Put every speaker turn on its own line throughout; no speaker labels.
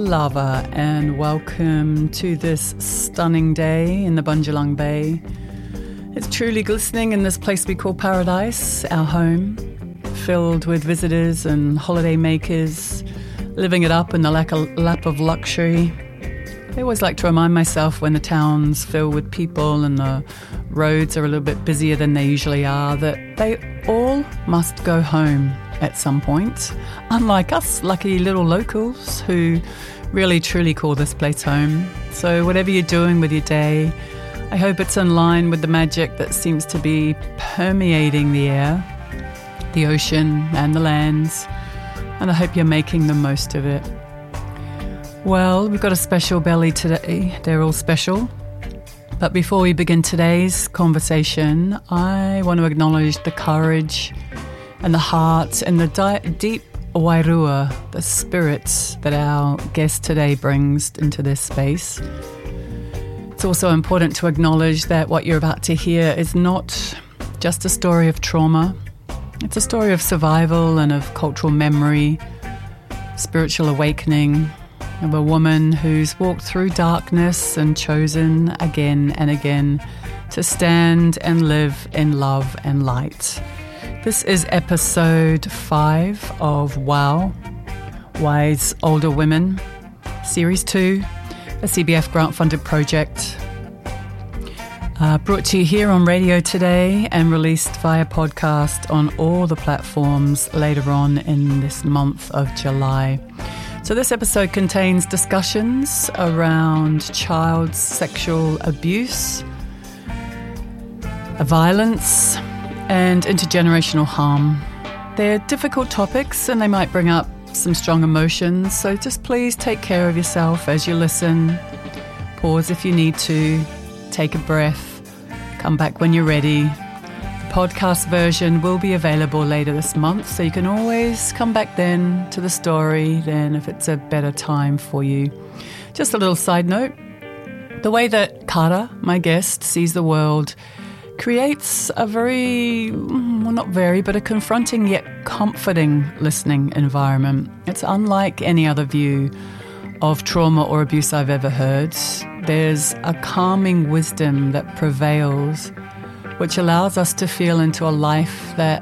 Lava, and welcome to this stunning day in the Bundjalung Bay. It's truly glistening in this place we call paradise, our home, filled with visitors and holiday makers, living it up in the lap of luxury. I always like to remind myself when the towns fill with people and the roads are a little bit busier than they usually are, that they all must go home at some point, unlike us lucky little locals who really truly call this place home. So whatever you're doing with your day, I hope it's in line with the magic that seems to be permeating the air, the ocean and the lands, and I hope you're making the most of it. Well, we've got a special belly today. They're all special. But before we begin today's conversation, I want to acknowledge the courage and the heart and the deep wairua, the spirits that our guest today brings into this space. It's also important to acknowledge that what you're about to hear is not just a story of trauma. It's a story of survival and of cultural memory, spiritual awakening, of a woman who's walked through darkness and chosen again and again to stand and live in love and light. This is episode 5 of WOW, Wise Older Women, Series 2, a CBF grant-funded project. Brought to you here on radio today and released via podcast on all the platforms later on in this month of July. So this episode contains discussions around child sexual abuse, violence, and intergenerational harm. They're difficult topics and they might bring up some strong emotions, so just please take care of yourself as you listen. Pause if you need to, take a breath, come back when you're ready. Podcast version will be available later this month, so you can always come back then to the story then if it's a better time for you. Just a little side note, the way that Kara, my guest, sees the world creates a a confronting yet comforting listening environment. It's unlike any other view of trauma or abuse I've ever heard. There's a calming wisdom that prevails, which allows us to feel into a life that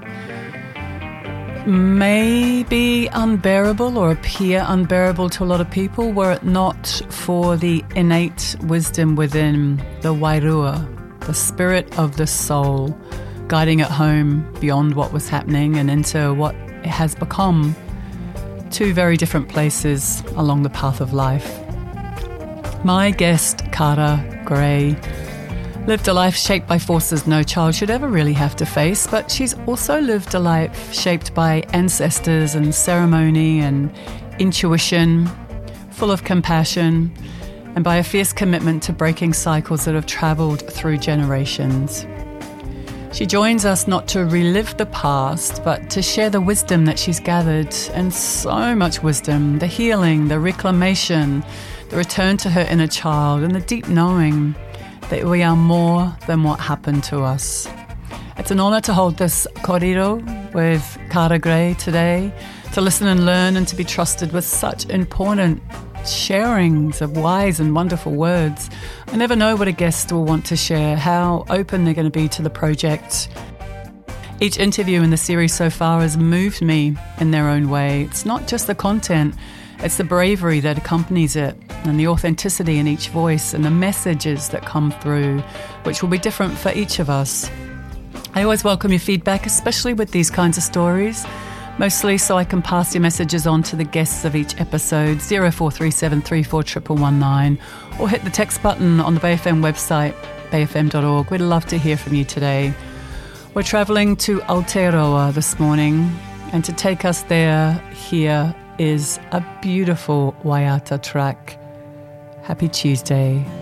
may be unbearable or appear unbearable to a lot of people were it not for the innate wisdom within the wairua, the spirit of the soul, guiding it home beyond what was happening and into what it has become, two very different places along the path of life. My guest, Kara Gray, lived a life shaped by forces no child should ever really have to face, but she's also lived a life shaped by ancestors and ceremony and intuition, full of compassion, and by a fierce commitment to breaking cycles that have travelled through generations. She joins us not to relive the past, but to share the wisdom that she's gathered, and so much wisdom, the healing, the reclamation, the return to her inner child, and the deep knowing that we are more than what happened to us. It's an honour to hold this kōrero with Kara Gray today, to listen and learn and to be trusted with such important sharings of wise and wonderful words. I never know what a guest will want to share, how open they're going to be to the project. Each interview in the series so far has moved me in their own way. It's not just the content, it's the bravery that accompanies it and the authenticity in each voice and the messages that come through, which will be different for each of us. I always welcome your feedback, especially with these kinds of stories, mostly so I can pass your messages on to the guests of each episode, 0437 34 119, or hit the text button on the Bay FM website, bayfm.org. We'd love to hear from you today. We're travelling to Aotearoa this morning, and to take us there, here is a beautiful Waiata track. Happy Tuesday.